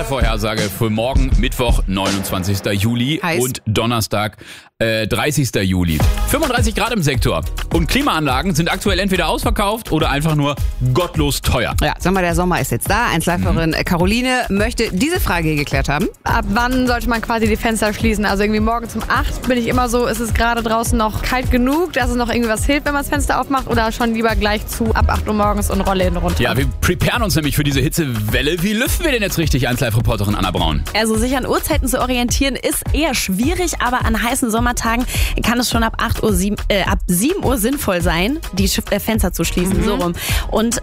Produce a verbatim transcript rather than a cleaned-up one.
Wettervorhersage für morgen Mittwoch, neunundzwanzigster Juli Heiß. und Donnerstag, äh, dreißigster Juli. fünfunddreißig Grad im Sektor und Klimaanlagen sind aktuell entweder ausverkauft oder einfach nur gottlos teuer. Ja, sag mal, der Sommer ist jetzt da. eins Live-Hörerin mhm. Caroline möchte diese Frage hier geklärt haben. Ab wann sollte man quasi die Fenster schließen? Also irgendwie morgens um acht bin ich immer so, ist es gerade draußen noch kalt genug, dass es noch irgendwie was hilft, wenn man das Fenster aufmacht, oder schon lieber gleich zu ab acht Uhr morgens und Rollläden runter? Ja, wir preparen uns nämlich für diese Hitzewelle. Wie lüften wir denn jetzt richtig, eins Live-Reporterin Anna Braun? Also sich an Uhrzeiten zu orientieren ist eher schwierig, aber an heißen Sommertagen kann es schon ab acht Uhr sieben, äh, ab sieben Uhr sinnvoll sein, die Fenster zu schließen, mhm. so rum. Und